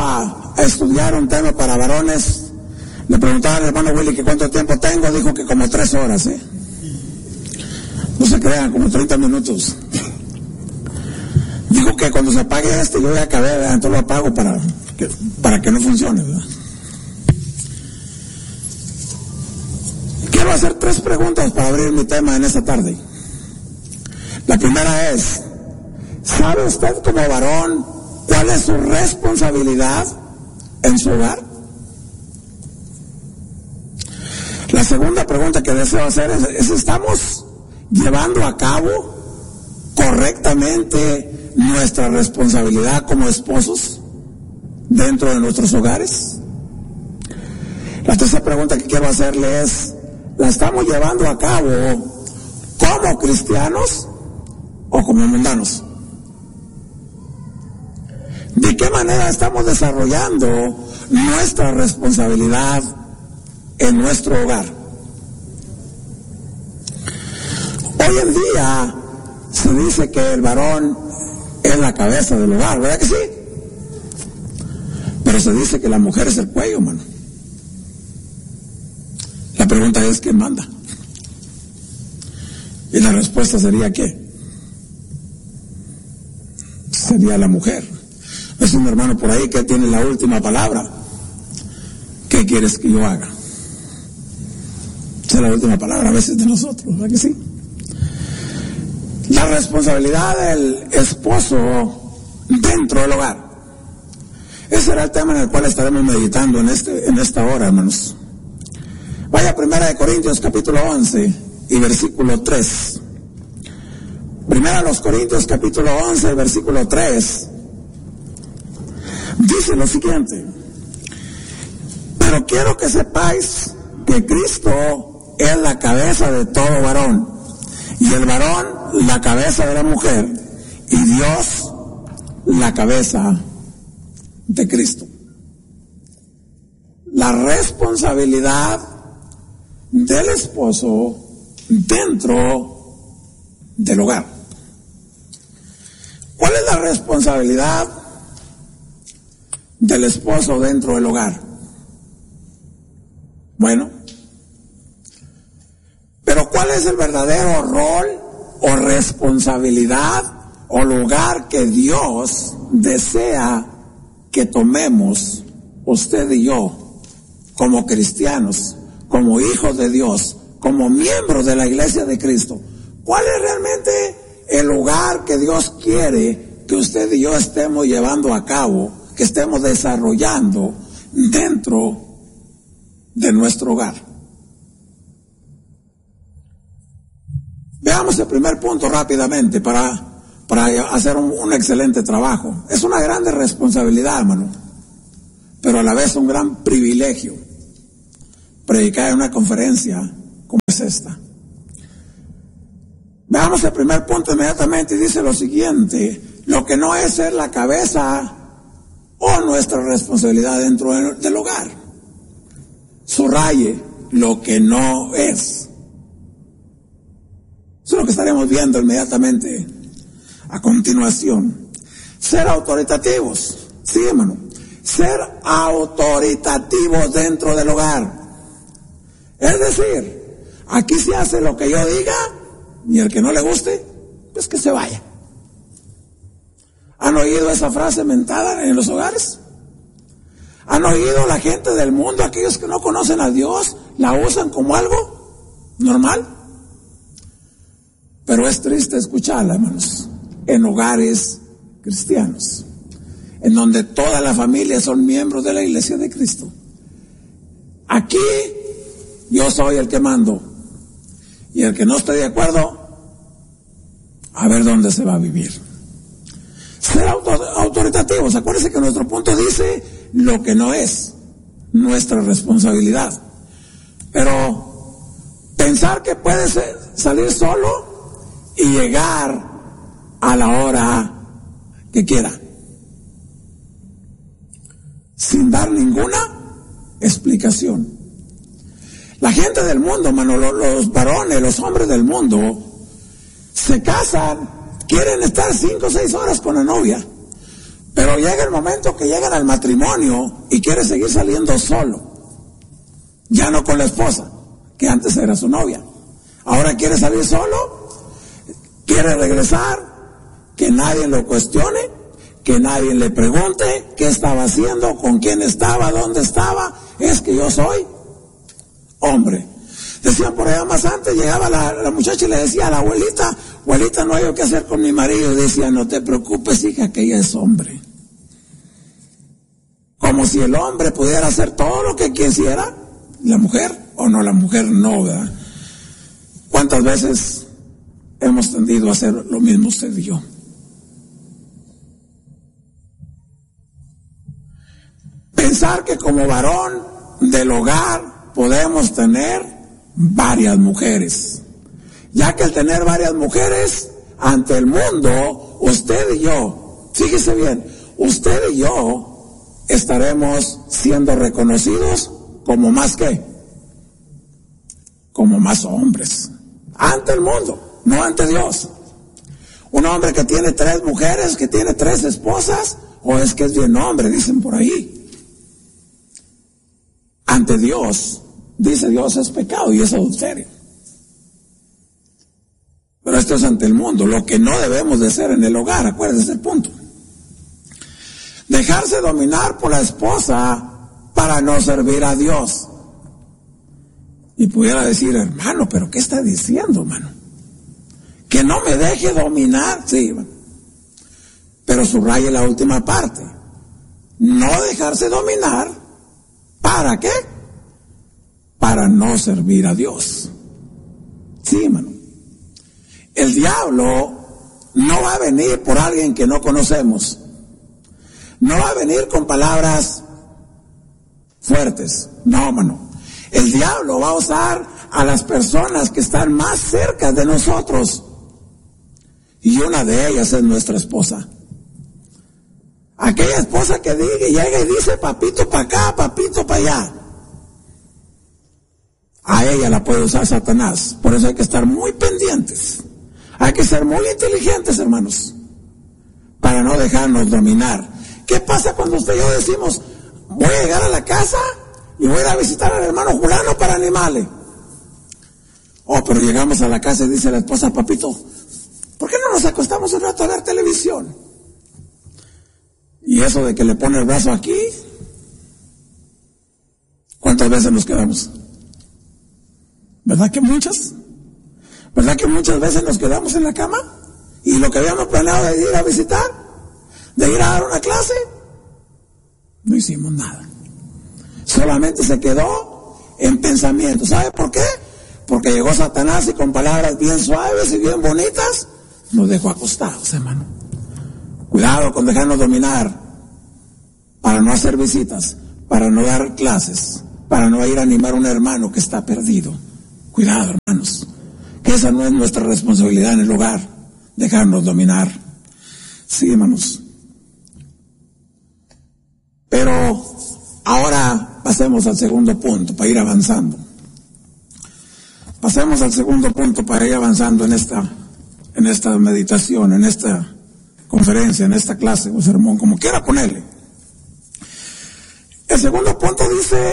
a estudiar un tema para varones. Le preguntaba al hermano Willy que cuánto tiempo tengo, dijo que como 3 horas, no se crean, como 30 minutos. Dijo que cuando se apague yo ya acabé, ¿verdad? Entonces lo apago para que no funcione, ¿verdad? Quiero hacer 3 preguntas para abrir mi tema en esta tarde. La primera es, ¿sabe usted como varón cuál es su responsabilidad en su hogar? La segunda pregunta que deseo hacer es ¿estamos llevando a cabo correctamente nuestra responsabilidad como esposos dentro de nuestros hogares? La tercera pregunta que quiero hacerle es, ¿la estamos llevando a cabo como cristianos o como mundanos? ¿De qué manera estamos desarrollando nuestra responsabilidad en nuestro hogar? Hoy en día se dice que el varón es la cabeza del hogar, ¿verdad que sí? Pero se dice que la mujer es el cuello, mano. La pregunta es, ¿quién manda? Y la respuesta sería, ¿qué? Sería la mujer. Es un hermano por ahí que tiene la última palabra. ¿Qué quieres que yo haga? Esa es la última palabra a veces de nosotros, ¿verdad que sí? La responsabilidad del esposo dentro del hogar. Ese será el tema en el cual estaremos meditando en esta hora, hermanos. Vaya a 1 Corintios capítulo 11 y versículo 3. 1 Corintios capítulo 11, versículo 3. Dice lo siguiente: pero quiero que sepáis que Cristo es la cabeza de todo varón, y el varón la cabeza de la mujer, y Dios la cabeza de Cristo. La responsabilidad del esposo dentro del hogar. ¿Cuál es la responsabilidad del esposo dentro del hogar? Bueno, pero ¿cuál es el verdadero rol o responsabilidad o lugar que Dios desea que tomemos usted y yo como cristianos, como hijos de Dios, como miembros de la iglesia de Cristo? ¿Cuál es realmente el lugar que Dios quiere que usted y yo estemos llevando a cabo, que estemos desarrollando dentro de nuestro hogar? Veamos el primer punto rápidamente para hacer un excelente trabajo. Es una grande responsabilidad, hermano, pero a la vez un gran privilegio predicar en una conferencia como es esta. Veamos el primer punto inmediatamente y dice lo siguiente: lo que no es ser la cabeza o nuestra responsabilidad dentro del hogar. Subraye lo que no es. Eso es lo que estaremos viendo inmediatamente a continuación. Ser autoritativos. Sí, hermano. Ser autoritativos dentro del hogar. Es decir, aquí se hace lo que yo diga, y el que no le guste, pues que se vaya. ¿Han oído esa frase mentada en los hogares? ¿Han oído la gente del mundo, aquellos que no conocen a Dios, la usan como algo normal? Pero es triste escucharla, hermanos, en hogares cristianos, en donde toda la familia son miembros de la iglesia de Cristo. Aquí yo soy el que mando, y el que no esté de acuerdo, a ver dónde se va a vivir. Ser autoritativos. Acuérdense que nuestro punto dice lo que no es nuestra responsabilidad. Pero pensar que puede salir solo y llegar a la hora que quiera, sin dar ninguna explicación. La gente del mundo, hermano, los varones, los hombres del mundo, se casan, quieren estar 5 o 6 horas con la novia, Pero llega el momento que llegan al matrimonio y quiere seguir saliendo solo. Ya no con la esposa, que antes era su novia. Ahora quiere salir solo, quiere regresar, que nadie lo cuestione, que nadie le pregunte qué estaba haciendo, con quién estaba, dónde estaba. Es que yo soy hombre. Decían por allá más antes, llegaba la muchacha y le decía a la abuelita, abuelita, no hay qué hacer con mi marido. Y decía, no te preocupes, hija, que ella es hombre. Como si el hombre pudiera hacer todo lo que quisiera, la mujer, o no, la mujer no, ¿verdad? ¿Cuántas veces hemos tendido a hacer lo mismo usted y yo? Pensar que como varón del hogar podemos tener varias mujeres, ya que al tener varias mujeres ante el mundo, usted y yo, fíjese bien, usted y yo estaremos siendo reconocidos como más que, como más hombres, ante el mundo, no ante Dios. Un hombre que tiene 3 mujeres, que tiene 3 esposas, o es que es bien hombre, dicen por ahí. Ante Dios, dice Dios, es pecado y es adulterio. Pero esto es ante el mundo, lo que no debemos de ser en el hogar, acuérdense el punto. Dejarse dominar por la esposa para no servir a Dios. Y pudiera decir, hermano, pero ¿qué está diciendo, hermano? Que no me deje dominar, sí, hermano. Pero subraye la última parte. No dejarse dominar, ¿para qué? Para no servir a Dios. Sí, hermano. El diablo no va a venir por alguien que no conocemos. No va a venir con palabras fuertes. No, hermano. El diablo va a usar a las personas que están más cerca de nosotros. Y una de ellas es nuestra esposa. Aquella esposa que llega y dice papito para acá, papito para allá. A ella la puede usar Satanás. Por eso hay que estar muy pendientes. Hay que ser muy inteligentes, hermanos, para no dejarnos dominar. ¿Qué pasa cuando usted y yo decimos, voy a llegar a la casa y voy a ir a visitar al hermano Julano para animarle? Oh, pero llegamos a la casa y dice la esposa, papito, ¿por qué no nos acostamos un rato a ver televisión? Y eso de que le pone el brazo aquí, ¿cuántas veces nos quedamos? ¿Verdad que muchas? ¿Verdad que muchas veces nos quedamos en la cama? Y lo que habíamos planeado de ir a visitar, de ir a dar una clase, no hicimos nada. Solamente se quedó en pensamiento. ¿Sabe por qué? Porque llegó Satanás y con palabras bien suaves y bien bonitas nos dejó acostados, hermano. Cuidado con dejarnos dominar, para no hacer visitas, para no dar clases, para no ir a animar a un hermano que está perdido. Cuidado, hermanos, que esa no es nuestra responsabilidad en el hogar, dejarnos dominar. Sí, hermanos. Pero ahora pasemos al segundo punto para ir avanzando. Pasemos al segundo punto para ir avanzando en esta meditación, en esta conferencia, en esta clase o sermón, como quiera ponerle. El segundo punto dice